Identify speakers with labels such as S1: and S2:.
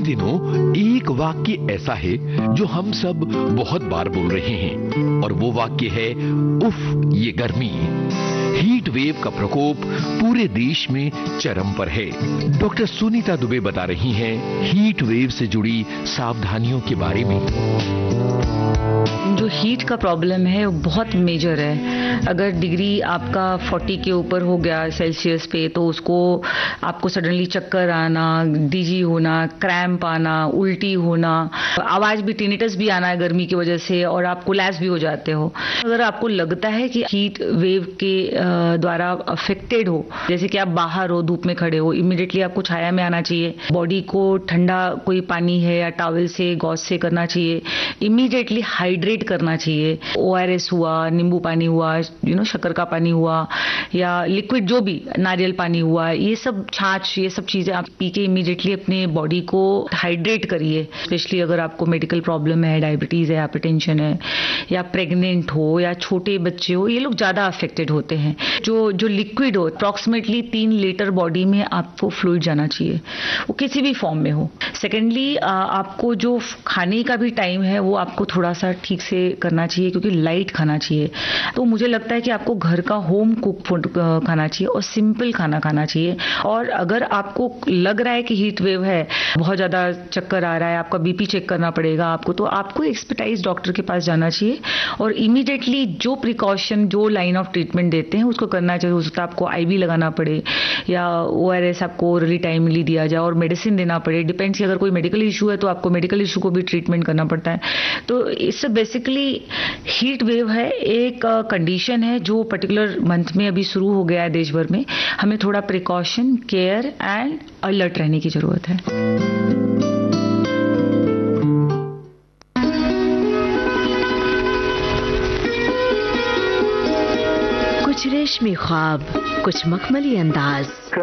S1: दिनों एक वाक्य ऐसा है जो हम सब बहुत बार बोल रहे हैं और वो वाक्य है उफ ये गर्मी। हीट वेव का प्रकोप पूरे देश में चरम पर है। डॉक्टर सुनीता दुबे बता रही हैं हीट वेव से जुड़ी सावधानियों के बारे में।
S2: जो हीट का प्रॉब्लम है वो बहुत मेजर है। अगर डिग्री आपका 40 के ऊपर हो गया सेल्सियस पे तो उसको आपको सडनली चक्कर आना, डिजी होना, क्रैम्प आना, उल्टी होना, आवाज भी टिनिटस भी आना है गर्मी की वजह से और आप कोलैप्स भी हो जाते हो। अगर आपको लगता है कि हीट वेव के द्वारा अफेक्टेड हो, जैसे कि आप बाहर हो, धूप में खड़े हो, इमीडिएटली आपको छाया में आना चाहिए। बॉडी को ठंडा कोई पानी है या टॉवल से गॉज से करना चाहिए। इमीडिएटली हाइड्रेट करना चाहिए। ORS हुआ, नींबू पानी हुआ, शक्कर का पानी हुआ या लिक्विड जो भी, नारियल पानी हुआ, ये सब छाछ, ये सब चीजें आप पी के इमीडिएटली अपने बॉडी को हाइड्रेट करिए। स्पेशली अगर आपको मेडिकल प्रॉब्लम है, डायबिटीज है, हाइपरटेंशन है या प्रेग्नेंट हो या छोटे बच्चे हो, ये लोग ज्यादा अफेक्टेड होते हैं। जो लिक्विड हो, अप्रॉक्सीमेटली 3 लीटर बॉडी में आपको फ्लूइड जाना चाहिए, वो किसी भी फॉर्म में हो। सेकेंडली आपको जो खाने का भी टाइम है वो आपको थोड़ा सा ठीक से करना चाहिए, क्योंकि लाइट खाना चाहिए। तो मुझे लगता है कि आपको घर का होम कुक फूड खाना चाहिए और सिंपल खाना खाना चाहिए। और अगर आपको लग रहा है कि हीट वेव है, बहुत ज्यादा चक्कर आ रहा है, आपका बीपी चेक करना पड़ेगा आपको, तो आपको एक्सपर्टाइज डॉक्टर के पास जाना चाहिए और इमीडिएटली जो प्रिकॉशन, जो लाइन ऑफ ट्रीटमेंट देते हैं उसको करना चाहिए। हो सकता है आपको IV लगाना पड़े या ORS आपको ओरली टाइमली दिया जाए और मेडिसिन देना पड़े। डिपेंड्स कि अगर कोई मेडिकल इशू है तो आपको मेडिकल इशू को भी ट्रीटमेंट करना पड़ता है। तो इससे बेसिकली हीट वेव है एक कंडीशन है जो पर्टिकुलर मंथ में अभी शुरू हो गया है देश भर में। हमें थोड़ा प्रिकॉशन, केयर एंड अलर्ट रहने की जरूरत है।
S3: कुछ रेशमी ख्वाब, कुछ मखमली अंदाज,